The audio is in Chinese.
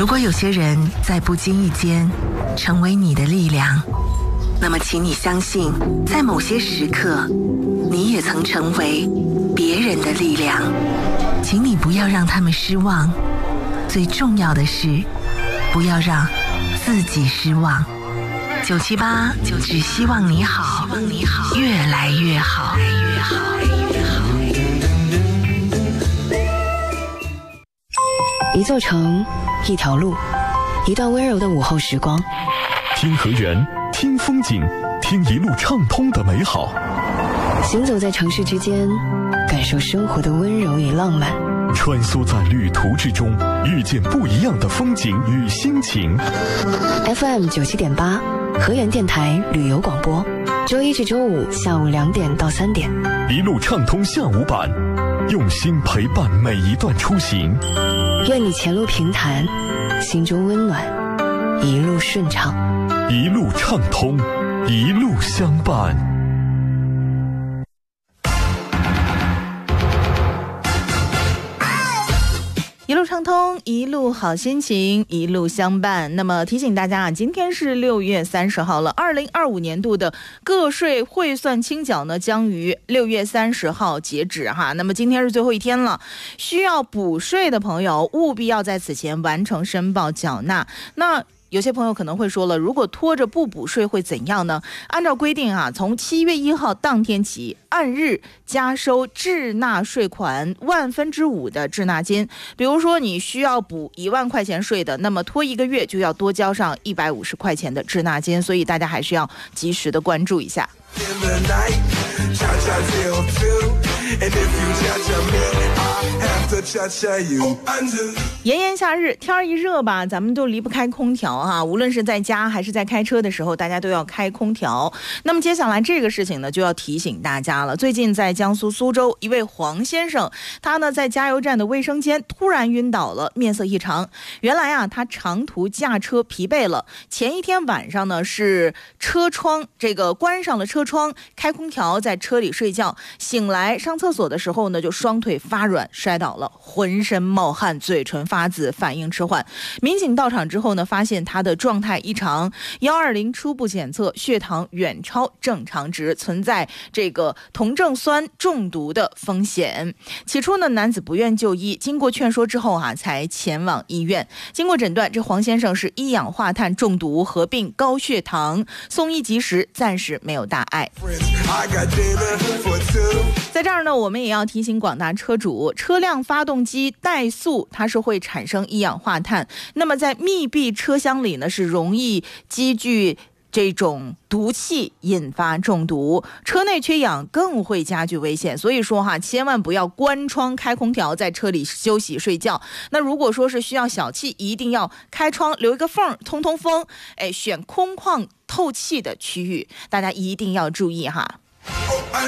如果有些人在不经意间成为你的力量，那么请你相信，在某些时刻，你也曾成为别人的力量。请你不要让他们失望，最重要的是，不要让自己失望。978只希望你好，越来越好。 一座城，一条路，一段温柔的午后时光。 听河源，听风景，听一路畅通的美好。 行走在城市之间，感受生活的温柔与浪漫。 穿梭在旅途之中，遇见不一样的风景与心情。 FM 97.8，河源电台旅游广播，周一至周五下午2点到3点。 一路畅通下午版，用心陪伴每一段出行。 愿你前路平坦，心中温暖，一路顺畅， 一路畅通，一路相伴。 一路畅通，一路好心情，一路相伴。那么提醒大家啊，今天是6月30号了，2025年度的个税汇算清缴呢，将于6月30号截止哈。那么今天是最后一天了，需要补税的朋友务必要在此前完成申报缴纳。那有些朋友可能会说了，如果拖着不补税会怎样呢？按照规定啊，从7月1号当天起，按日加收滞纳税款5/1000的滞纳金。比如说你需要补1万块钱税的，那么拖1个月就要多交上150块钱的滞纳金，所以大家还是要及时的关注一下。炎炎夏日，天一热吧，咱们就离不开空调哈。无论是在家还是在开车的时候，大家都要开空调。那么接下来这个事情呢，就要提醒大家了。最近在江苏苏州，一位黄先生，他呢在加油站的卫生间突然晕倒了，面色异常。原来啊，他长途驾车疲惫了，前一天晚上呢是车窗关上了车窗，开空调，在车里睡觉。醒来上厕所的时候呢，就双腿发软，摔倒了，浑身冒汗，嘴唇发紫，反应迟缓。民警到场之后呢，发现他的状态异常，120初步检测血糖远超正常值，存在酮症酸中毒的风险。起初呢，男子不愿就医，经过劝说之后啊，才前往医院。经过诊断，这黄先生是一氧化碳中毒合并高血糖，送医及时，暂时没有大碍。在这儿呢，我们也要提醒广大车主，车辆发动机怠速它是会产生一氧化碳，那么在密闭车厢里呢，是容易积聚这种毒气，引发中毒。车内缺氧更会加剧危险，所以说哈，千万不要关窗开空调，在车里休息睡觉。那如果说是需要小气，一定要开窗留一个缝通通风，选空旷透气的区域，大家一定要注意哈。